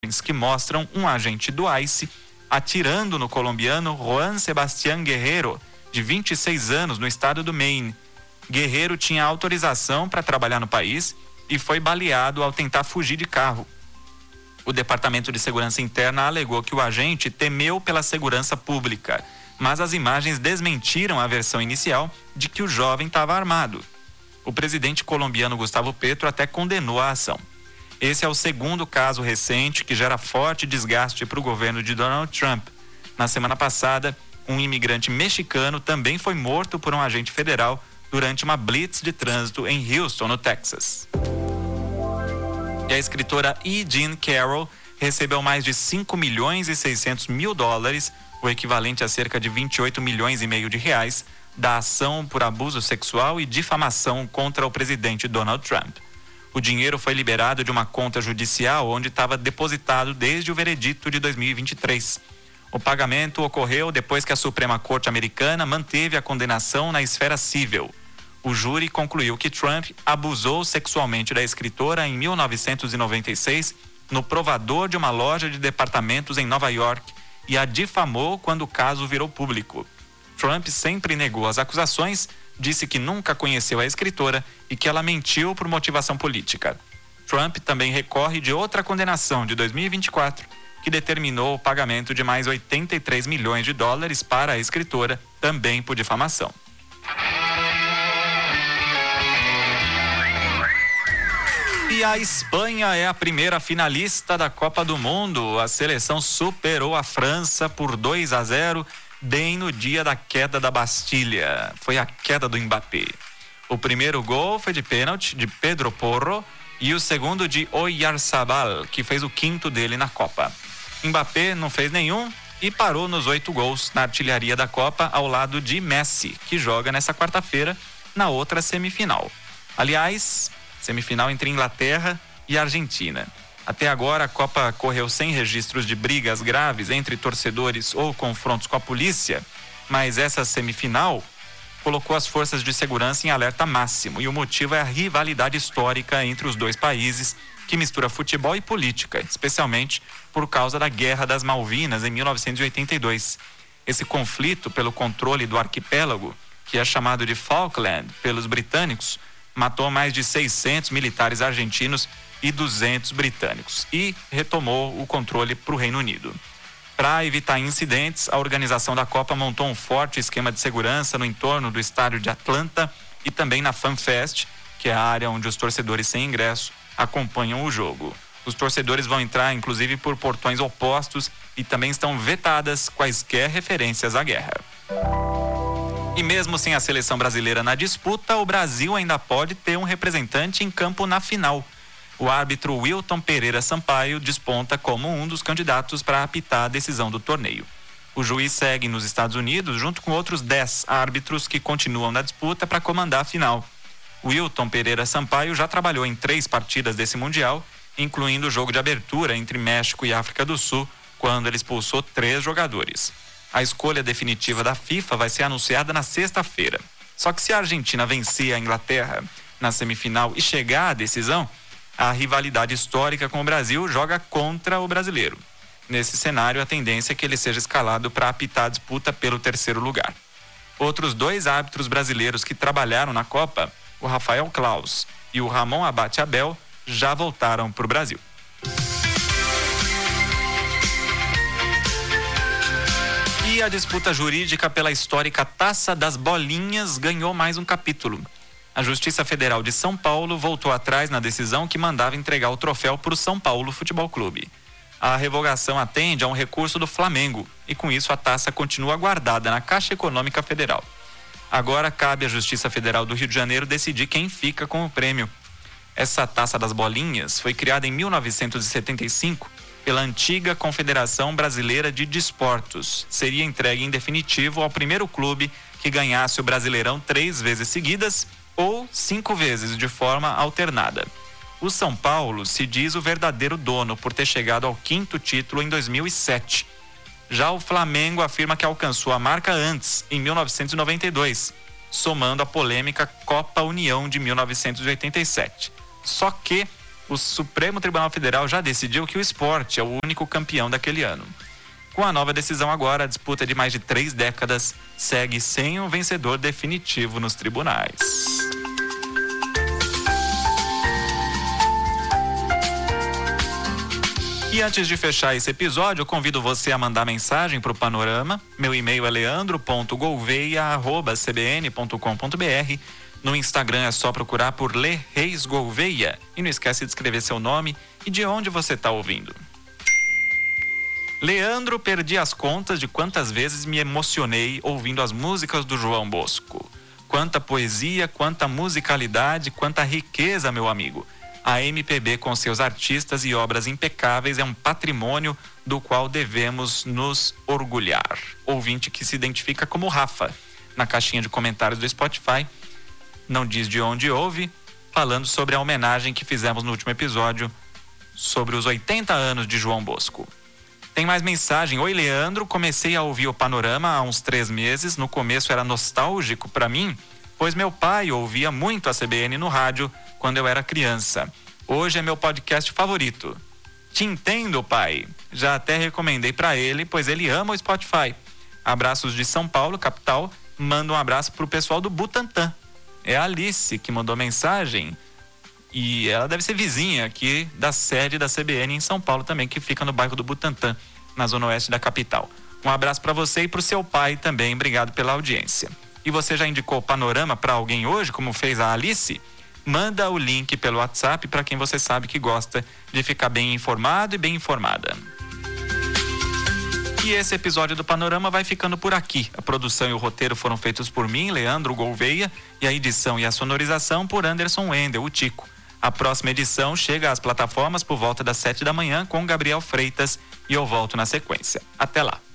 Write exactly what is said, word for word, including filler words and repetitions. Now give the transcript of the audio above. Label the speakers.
Speaker 1: que mostram um agente do ICE atirando no colombiano Juan Sebastián Guerrero, de vinte e seis anos, no estado do Maine. Guerrero tinha autorização para trabalhar no país e foi baleado ao tentar fugir de carro. O Departamento de Segurança Interna alegou que o agente temeu pela segurança pública, mas as imagens desmentiram a versão inicial de que o jovem estava armado. O presidente colombiano Gustavo Petro até condenou a ação. Esse é o segundo caso recente que gera forte desgaste para o governo de Donald Trump. Na semana passada, um imigrante mexicano também foi morto por um agente federal durante uma blitz de trânsito em Houston, no Texas. E a escritora E. Jean Carroll recebeu mais de cinco milhões e seiscentos mil dólares, o equivalente a cerca de vinte e oito milhões e meio de reais, da ação por abuso sexual e difamação contra o presidente Donald Trump. O dinheiro foi liberado de uma conta judicial onde estava depositado desde o veredito de dois mil e vinte e três. O pagamento ocorreu depois que a Suprema Corte Americana manteve a condenação na esfera civil. O júri concluiu que Trump abusou sexualmente da escritora em mil novecentos e noventa e seis no provador de uma loja de departamentos em Nova York e a difamou quando o caso virou público. Trump sempre negou as acusações, disse que nunca conheceu a escritora e que ela mentiu por motivação política. Trump também recorre de outra condenação de dois mil e vinte e quatro, que determinou o pagamento de mais oitenta e três milhões de dólares para a escritora, também por difamação. E a Espanha é a primeira finalista da Copa do Mundo. A seleção superou a França por dois a zero, bem no dia da queda da Bastilha. Foi a queda do Mbappé. O primeiro gol foi de pênalti, de Pedro Porro, e o segundo de Oyarzabal, que fez o quinto dele na Copa. Mbappé não fez nenhum e parou nos oito gols na artilharia da Copa, ao lado de Messi, que joga nessa quarta-feira na outra semifinal. Aliás, semifinal entre Inglaterra e Argentina. Até agora, a Copa correu sem registros de brigas graves entre torcedores ou confrontos com a polícia, mas essa semifinal colocou as forças de segurança em alerta máximo, e o motivo é a rivalidade histórica entre os dois países, que mistura futebol e política, especialmente por causa da Guerra das Malvinas em mil novecentos e oitenta e dois. Esse conflito pelo controle do arquipélago, que é chamado de Falkland pelos britânicos, matou mais de seiscentos militares argentinos e duzentos britânicos e retomou o controle para o Reino Unido. Para evitar incidentes, a organização da Copa montou um forte esquema de segurança no entorno do estádio de Atlanta e também na FanFest, que é a área onde os torcedores sem ingresso acompanham o jogo. Os torcedores vão entrar, inclusive, por portões opostos e também estão vetadas quaisquer referências à guerra. E mesmo sem a seleção brasileira na disputa, o Brasil ainda pode ter um representante em campo na final. O árbitro Wilton Pereira Sampaio desponta como um dos candidatos para apitar a decisão do torneio. O juiz segue nos Estados Unidos junto com outros dez árbitros que continuam na disputa para comandar a final. Wilton Pereira Sampaio já trabalhou em três partidas desse Mundial, incluindo o jogo de abertura entre México e África do Sul, quando ele expulsou três jogadores. A escolha definitiva da FIFA vai ser anunciada na sexta-feira. Só que se a Argentina vencer a Inglaterra na semifinal e chegar à decisão, a rivalidade histórica com o Brasil joga contra o brasileiro. Nesse cenário, a tendência é que ele seja escalado para apitar a disputa pelo terceiro lugar. Outros dois árbitros brasileiros que trabalharam na Copa, o Rafael Claus e o Ramon Abate Abel, já voltaram para o Brasil. E a disputa jurídica pela histórica Taça das Bolinhas ganhou mais um capítulo. A Justiça Federal de São Paulo voltou atrás na decisão que mandava entregar o troféu para o São Paulo Futebol Clube. A revogação atende a um recurso do Flamengo e, com isso, a taça continua guardada na Caixa Econômica Federal. Agora cabe à Justiça Federal do Rio de Janeiro decidir quem fica com o prêmio. Essa Taça das Bolinhas foi criada em mil novecentos e setenta e cinco pela antiga Confederação Brasileira de Desportos. Seria entregue em definitivo ao primeiro clube que ganhasse o Brasileirão três vezes seguidas ou cinco vezes de forma alternada. O São Paulo se diz o verdadeiro dono por ter chegado ao quinto título em dois mil e sete. Já o Flamengo afirma que alcançou a marca antes, em mil novecentos e noventa e dois, somando a polêmica Copa União de mil novecentos e oitenta e sete. Só que o Supremo Tribunal Federal já decidiu que o esporte é o único campeão daquele ano. Com a nova decisão agora, a disputa de mais de três décadas segue sem um vencedor definitivo nos tribunais. E antes de fechar esse episódio, eu convido você a mandar mensagem para o Panorama. Meu e-mail é leandro ponto gouveia arroba c b n ponto com ponto b r. No Instagram é só procurar por Lê Reis Gouveia. E não esquece de escrever seu nome e de onde você está ouvindo. Leandro, perdi as contas de quantas vezes me emocionei ouvindo as músicas do João Bosco. Quanta poesia, quanta musicalidade, quanta riqueza, meu amigo. A M P B com seus artistas e obras impecáveis é um patrimônio do qual devemos nos orgulhar. Ouvinte que se identifica como Rafa, na caixinha de comentários do Spotify, não diz de onde ouve, falando sobre a homenagem que fizemos no último episódio sobre os oitenta anos de João Bosco. Tem mais mensagem. Oi, Leandro, comecei a ouvir o Panorama há uns três meses. No começo era nostálgico para mim, pois meu pai ouvia muito a C B N no rádio quando eu era criança. Hoje é meu podcast favorito. Te entendo, pai. Já até recomendei para ele, pois ele ama o Spotify. Abraços de São Paulo, capital. Manda um abraço pro pessoal do Butantã. É a Alice que mandou mensagem. E ela deve ser vizinha aqui da sede da C B N em São Paulo também, que fica no bairro do Butantã, na zona oeste da capital. Um abraço para você e para o seu pai também. Obrigado pela audiência. E você já indicou o Panorama para alguém hoje, como fez a Alice? Manda o link pelo WhatsApp para quem você sabe que gosta de ficar bem informado e bem informada. E esse episódio do Panorama vai ficando por aqui. A produção e o roteiro foram feitos por mim, Leandro Gouveia, e a edição e a sonorização por Anderson Wendel, o Tico. A próxima edição chega às plataformas por volta das sete da manhã com Gabriel Freitas e eu volto na sequência. Até lá.